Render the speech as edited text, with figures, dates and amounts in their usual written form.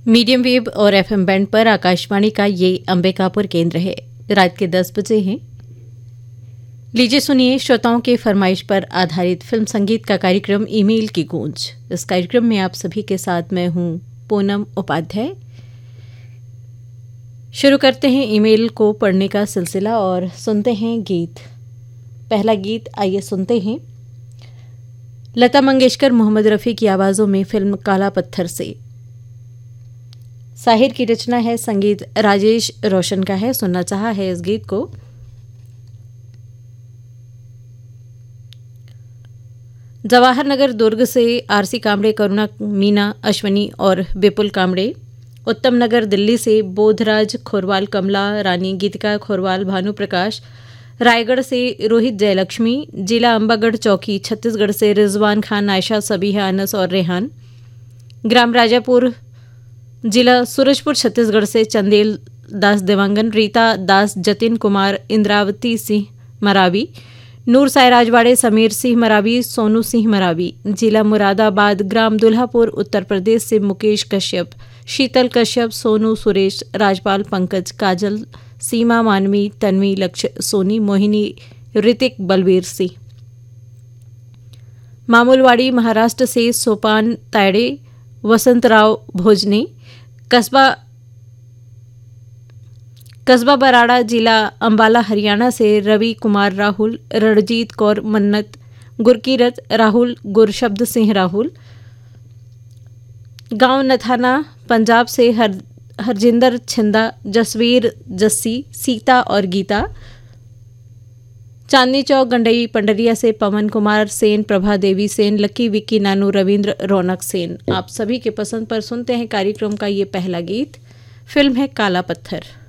Medium wave और FM band पर आकाशवाणी का ये अंबिकापुर केंद्र है। रात के 10 बजे हैं। लीजिए सुनिए श्रोताओं के फरमाइश पर आधारित फिल्म संगीत का कार्यक्रम ईमेल की गूंज। इस कार्यक्रम में आप सभी के साथ मैं हूं पूनम उपाध्याय। शुरू करते हैं ईमेल को पढ़ने का सिलसिला और सुनते हैं गीत। पहला गीत आइए सुनते हैं। लता मंगेशकर मोहम्मद रफ़ी की आवाज़ों में फिल्म काला पत्थर से। साहिर की रचना है, संगीत राजेश रोशन का है। सुनना चाहा है इस गीत को। जवाहर नगर दुर्ग से आरसी कामड़े, करुणा, मीना, अश्वनी और विपुल कामड़े। उत्तम नगर दिल्ली से बोधराज खोरवाल, कमला रानी, गीतिका खोरवाल, भानु प्रकाश। रायगढ़ से रोहित जयलक्ष्मी। जिला अंबागढ़ चौकी छत्तीसगढ़ से रिजवान खान, आयशा, सबीहा, अनस और रेहान। ग्राम राजापुर जिला सूरजपुर छत्तीसगढ़ से चंदेल दास देवांगन, रीता दास, जतिन कुमार, इंद्रावती सिंह मरावी। नूर साय राजवाड़े समीर सिंह मरावी, सोनू सिंह मरावी। जिला मुरादाबाद ग्राम दुल्हापुर उत्तर प्रदेश से मुकेश कश्यप, शीतल कश्यप, सोनू, सुरेश, राजपाल, पंकज, काजल, सीमा, मानवी, तन्वी, लक्ष्य, सोनी, मोहिनी, ऋतिक, बलवीर सिंह। मामूलवाड़ी महाराष्ट्र से सोपान तायड़े, वसंतराव भोजने। कस्बा बराड़ा जिला अंबाला हरियाणा से रवि कुमार राहुल, रणजीत कौर, मन्नत, गुरकीरत राहुल, गुरशब्द सिंह राहुल। गांव नथाना पंजाब से हरजिंदर छिंदा, जसवीर जस्सी, सीता और गीता। चांदनी चौक गंडई पंडरिया से पवन कुमार सेन, प्रभा देवी सेन, लकी, विक्की, नानू, रविंद्र, रौनक सेन। आप सभी के पसंद पर सुनते हैं कार्यक्रम का ये पहला गीत। फिल्म है काला पत्थर।